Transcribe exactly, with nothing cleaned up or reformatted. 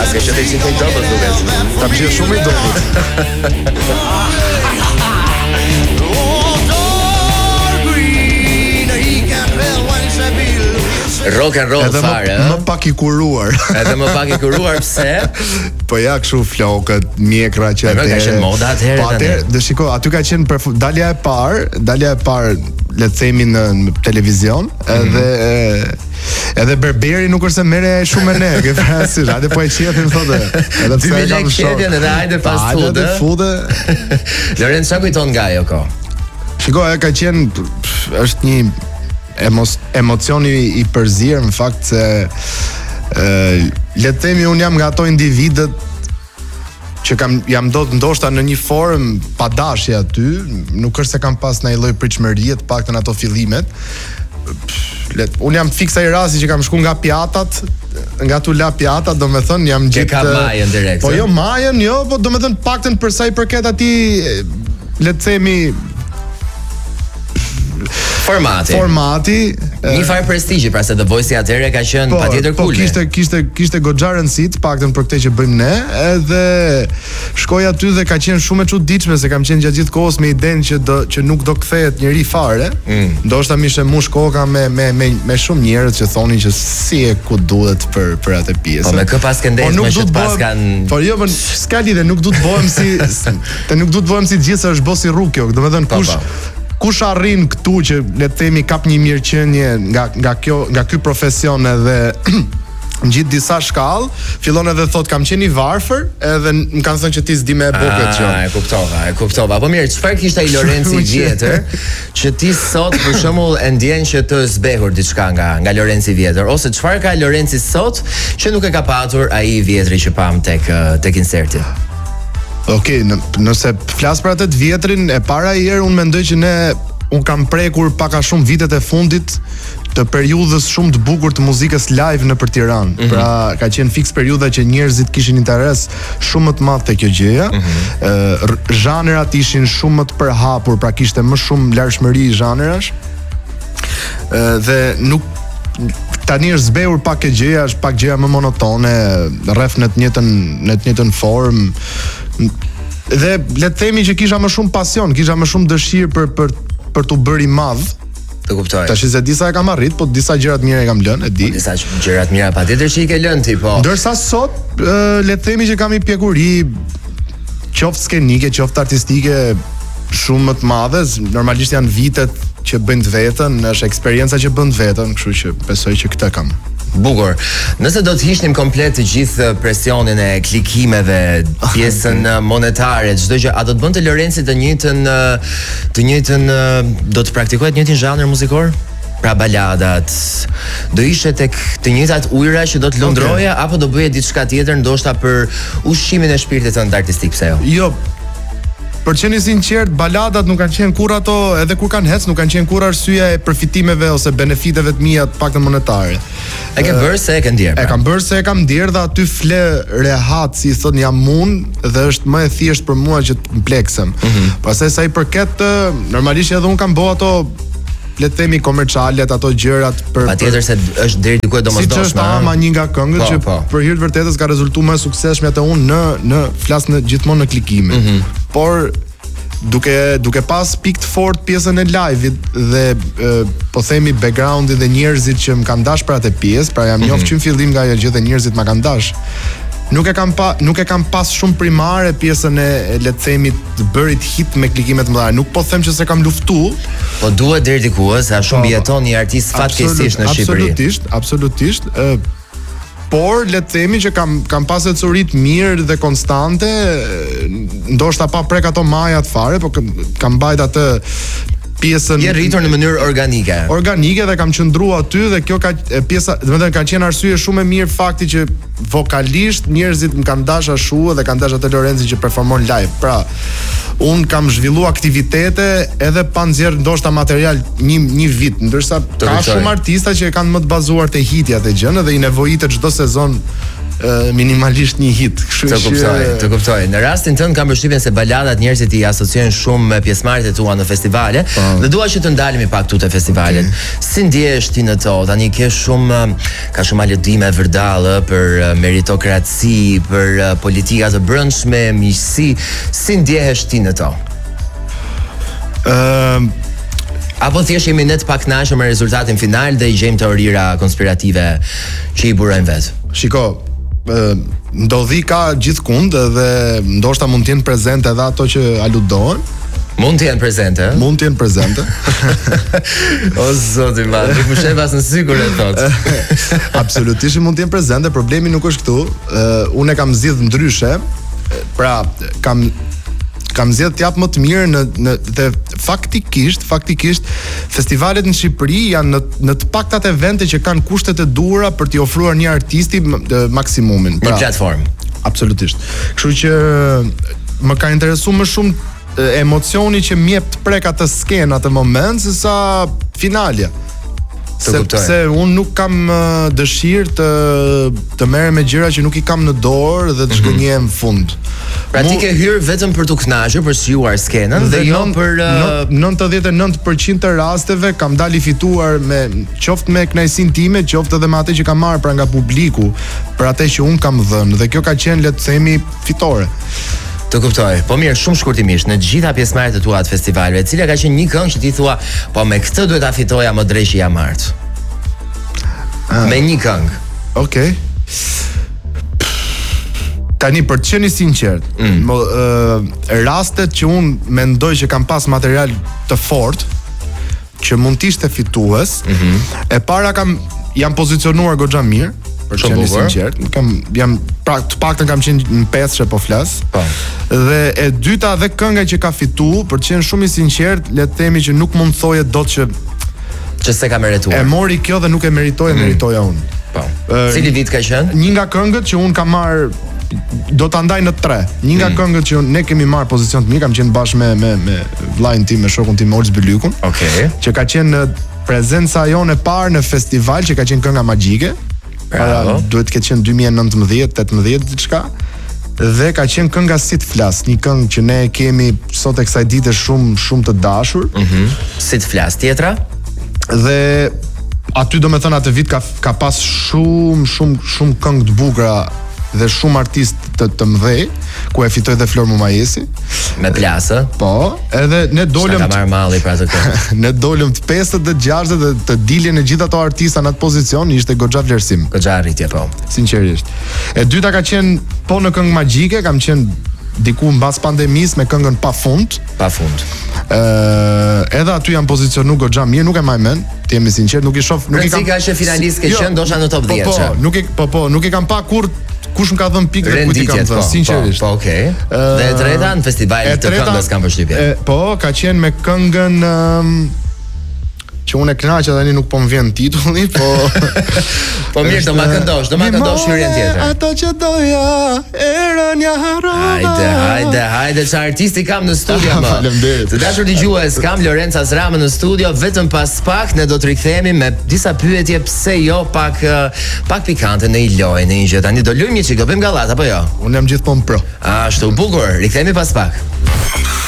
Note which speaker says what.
Speaker 1: s'ke qenë ishte i dobët duket.
Speaker 2: Ta pëlqej shumë i dobët.
Speaker 1: Rock and roll
Speaker 2: edhe
Speaker 1: fare,
Speaker 2: më, më pak i kuruar.
Speaker 1: Edhe më pak i kuruar, pse?
Speaker 2: Po ja kështu flokët, mjekra që
Speaker 1: atëherë. Ka qenë moda atëherë.
Speaker 2: Po atëherë, dhe shiko, aty ka qenë perfu, dalja e parë, dalja e parë, le të themi në, në televizion, edhe mm-hmm. e, edhe Berberi nuk është se merre shumë me ne, ke parasysh, hajde po e qetin thotë. Edhe
Speaker 1: pse e kam shokë. Edhe hajde fast food.
Speaker 2: Hajde food.
Speaker 1: Lorenzo sa kujton nga ajo kohë?
Speaker 2: Shiko, ajo ka qenë është një Emo, emocioni i përzirë në fakt se e, le të themi unë jam nga ato individët që kam jam do të ndoshta në një formë pa dashje aty, nuk është se kam pas ndonjë lloj pritshmërie të paktën ato fillimet. Let, unë jam fiksa i rasti që kam shku nga pjatat, nga tu la pjatat, do me thënë jam
Speaker 1: gjithë... Që ka majën direkt.
Speaker 2: Po jo majën, jo, po do me thënë paktën për sa i përket atij, le të themi
Speaker 1: formati.
Speaker 2: Formati,
Speaker 1: një farë prestigji, pra se The Voice atëherë ka qenë
Speaker 2: po,
Speaker 1: patjetër
Speaker 2: po,
Speaker 1: cool.
Speaker 2: Po kishte kishte kishte goxha rëndësi, paktën për këtë që bëjmë ne, edhe shkoj aty dhe ka qenë shumë e çuditshme se kam qenë gjatë gjithë kohës me idenë që do që nuk do kthehet njëri fare. Mm. Ndoshta më ishte mush koka me me me me shumë njerëz që thonin që si e ku duhet për për atë pjesë.
Speaker 1: Po me kë pas këndes më që pas kanë.
Speaker 2: Po jo, po s'ka lidhje, nuk duhet bëhem si te nuk duhet bëhem si gjithë se është bosi rrugë, domethënë kush kush arrin këtu që le të themi kap një mirëqenie nga nga kjo nga ky profesion edhe në gjithë disa shkallë, fillon edhe thot kam qenë i varfër, edhe më kanë thënë që ti s'di me e bë këtë gjë.
Speaker 1: Ah, e kuptova, e kuptova. Po mirë, çfarë kishte ai Lorenzi i vjetër që ti sot për shembull e ndjen që të zbehur diçka nga nga Lorenzi i vjetër, ose çfarë ka Lorenzi sot që nuk e ka patur ai i vjetri që pam tek tek inserti?
Speaker 2: Okej, okay, nëse flas për atë të vjetrin, e para herë unë mendoj që ne un kam prekur pak a shumë vitet e fundit të periudhës shumë të bukur të muzikës live nëpër Tiranë. Mm-hmm. Pra ka qenë fiks periudha që njerëzit kishin interes shumë më të madh te kjo gjëja. Mm-hmm. Ë zhanrat ishin shumë më të përhapur, pra kishte më shumë largshmëri zhanrash. Ë dhe nuk tani është zbehur pak e gjëja, është pak gjëja më monotone, rreth në të njëjtën në të njëjtën formë. Dhe le të themi që kisha më shumë pasion, kisha më shumë dëshirë për për për t'u bërë i madh.
Speaker 1: Të kuptoj.
Speaker 2: Tash se disa e kam arrit, po disa gjëra të mira e kam lënë, e di.
Speaker 1: Po disa gjëra të mira patjetër që i ke lënë ti, po.
Speaker 2: Ndërsa sot le të themi që kam një pjekuri qoftë skenike, qoftë artistike shumë më të madhe, normalisht janë vitet që bëjnë të vetën, është eksperienca që bën të vetën, kështu që besoj që këtë kam.
Speaker 1: Bukur. Nëse do të hiqnim komplet të gjithë presionin e klikimeve, pjesën monetare, çdo gjë, a do të bënte Lorenzi të njëjtën të njëjtën do të praktikohet të njëjtin zhanër muzikor? Pra baladat, do ishte tek të njëjtat ujëra që do të lundroja, okay. Apo do bëje diçka tjetër, ndoshta për ushqimin e shpirtit tënd artistik, pse jo?
Speaker 2: Jo. Për të qenë sinqert, baladat nuk kanë qenë kur ato, edhe kur kanë hec, nuk kanë qenë kur arsyeja e përfitimeve ose benefiteve të mia të paktën monetare.
Speaker 1: E ke bërë se e ke ndjer.
Speaker 2: E kam bërë se e kam ndjer dhe aty fle rehat, si thon jam unë dhe është më e thjesht për mua që të mbleksem. Mm-hmm. Pastaj sa i përket, normalisht edhe un kam bëu ato le të themi komercialet, ato gjërat për
Speaker 1: patjetër se është deri diku domosdoshme.
Speaker 2: Siç është ama një nga këngët po, që po. Për hir të vërtetës ka rezultuar më suksesshme atë unë në në flas në gjithmonë në klikime. Mm-hmm. Por duke duke pas pikë të fortë pjesën e live-it dhe e, po themi background-in dhe njerëzit që më kanë dash për atë pjesë, pra jam njoft që në fillim nga ajo gjë dhe njerëzit më kanë dash. Nuk e kam pa, nuk e kam pas shumë primare pjesën e, e le të themi të bërit hit me klikime të mëdha. Nuk po them që se kam luftu,
Speaker 1: po duhet deri diku, sa shumë jeton një artist fatkeqësisht në Shqipëri.
Speaker 2: Absolutisht, absolutisht. Ë por le të themi që kam kam pasë curit mirë dhe konstante, ndoshta pa prek ato majat fare, po kam mbajt atë pjesën
Speaker 1: je rritur në mënyrë organike.
Speaker 2: Organike dhe kam qëndruar aty dhe kjo ka pjesa, domethënë ka qenë arsye shumë e mirë fakti që vokalisht njerëzit më kanë dashur ashtu dhe kanë dashur atë Lorenzi që performon live. Pra, un kam zhvilluar aktivitete edhe pa nxjerr ndoshta material një një vit, ndërsa ka shumë artista që kanë më të bazuar te hitja të gjën dhe i nevojitet çdo sezon uh, minimalisht një hit. Kështu
Speaker 1: Të kuptoj, të kuptoj. Në rastin tënd kam përshtypjen se baladat njerëzit i asociojnë shumë me pjesëmarrjet e tua në festivale, dhe dua që të ndalemi pak këtu te festivalet. Okay. Si ndjehesh ti në to? Tani ke shumë ka shumë alëdime vërdallë për meritokraci, për politika të brendshme, miqësi. Si ndjehesh ti në to?
Speaker 2: Ë uh,
Speaker 1: Apo thjesht jemi ne të pakënaqur me rezultatin final dhe i gjejmë teorira konspirative që i burojnë vet?
Speaker 2: Shiko, ndodhi ka gjithkund dhe ndoshta mund të jenë prezente edhe ato që aludohen.
Speaker 1: Mund të jenë prezente, ë?
Speaker 2: Mund të jenë prezente.
Speaker 1: O zoti i madh, nuk më sheh pas në sy kur e thot.
Speaker 2: Absolutisht mund të jenë prezente, problemi nuk është këtu. Uh, unë e kam zgjidh ndryshe. Pra, kam kam zgjedh të jap më të mirë në në dhe faktikisht, faktikisht festivalet në Shqipëri janë në në të paktat evente që kanë kushtet e duhura për t'i ofruar një artisti maksimumin.
Speaker 1: Pra, një platformë.
Speaker 2: Absolutisht. Kështu që më ka interesuar më shumë emocioni që më jep të prek atë skenë atë moment se sa finalja. Sepse unë nuk kam uh, dëshirë të të merrem me gjëra që nuk i kam në dorë dhe të shgënjem në fund.
Speaker 1: Pra ti ke hyrë vetëm për t'u kënaqur, për shijuar skenën dhe, dhe jo për uh...
Speaker 2: nëntëdhjetë e nëntë përqind të rasteve kam dalë i fituar me qoftë me kënaqësinë time, qoftë edhe me atë që kam marrë pra nga publiku, për atë që unë kam dhënë dhe kjo ka qenë, le të themi, fitore.
Speaker 1: Të kuptoj. Po mirë, shumë shkurtimisht, në gjitha pjesëmarrjet e tua të festivaleve, cila ka qenë një këngë që ti thua, po me këtë duhet ta fitoja më drejt që jam art. Ah. Me një këngë.
Speaker 2: Okej. Okay. Tani për të qenë i sinqert, mm. më, uh, rastet që unë mendoj që kam pas material të fortë, që mund të ishte fitues, mm-hmm. e para kam jam pozicionuar goxha mirë. Për të qenë i sinqert, kam jam pra të paktën kam qenë në pesë që po flas.
Speaker 1: Po.
Speaker 2: Dhe e dyta dhe kënga që ka fituar, për të qenë shumë i sinqert, le të themi që nuk mund thoje dot që
Speaker 1: që s'e ka merituar.
Speaker 2: E mori kjo dhe nuk e meritoi, mm. meritoja unë.
Speaker 1: Po. Uh, Cili vit ka qenë?
Speaker 2: Një nga këngët që unë kam marr do ta ndaj në tre. Një nga mm. këngët që ne kemi marr pozicion të mirë, kam qenë bashkë me me me vllajin tim, me shokun tim Olz Bylykun.
Speaker 1: Okej. Okay.
Speaker 2: Që ka qenë në prezenca jonë e parë në festival, që ka qenë kënga magjike. Para duhet të ketë qenë dy mijë e nëntëmbëdhjetë, tetëmbëdhjetë diçka. Dhe ka qenë kënga Si të flas, një këngë që ne kemi sot e kësaj dite shumë shumë të dashur.
Speaker 1: Mhm. Mm Si të flas tjetra?
Speaker 2: Dhe aty do me thënë atë vit ka ka pas shumë shumë shumë këngë të bukura dhe shumë artistë të, të mëdhej, ku e fitoi dhe Flor Mumajesi
Speaker 1: me plasë.
Speaker 2: Po, edhe ne dolëm
Speaker 1: ka marrë malli pra të këngë.
Speaker 2: Ne dolëm të pesët dhe gjashtë dhe të diljen e gjithë ato artista në atë pozicion ishte goxha vlerësim.
Speaker 1: Goxha arritje, po.
Speaker 2: Sinqerisht. E dyta ka qenë po në këngë magjike, kam qenë diku mbas pandemisë me këngën Pafund.
Speaker 1: Pafund.
Speaker 2: Ë, edhe aty jam pozicionu goxha mirë, nuk e mbaj mend, të jemi sinqert, nuk i shoh, nuk i kam.
Speaker 1: Rëndësika është finalist ke qenë ndoshta në top dhjetë.
Speaker 2: Po, po, nuk i po po, nuk i kam pa kur kush më ka dhënë pikë dhe kujt i kam dhënë, sinqerisht.
Speaker 1: Po, po, okay. Dhe e treta në festivalin të këngës kam përshtypjen.
Speaker 2: Po, ka qenë me këngën um, që unë e kënaqja tani nuk po më vjen titulli, po
Speaker 1: po mirë, do ma këndosh, do ma këndosh hyrjen tjetër.
Speaker 2: Ato që doja, erën ja harrova.
Speaker 1: Hajde, hajde, hajde, çfarë artisti kam në studio më.
Speaker 2: Faleminderit.
Speaker 1: Të dashur dëgjues, kam Lorenca Zramën në studio, vetëm pas pak ne do të rikthehemi me disa pyetje, pse jo pak pak pikante në një lojë, në një gjë. Tani do luajmë një çik, do bëjmë gallat apo jo?
Speaker 2: Unë jam gjithmonë pro.
Speaker 1: Ashtu, bukur, rikthehemi pas pak.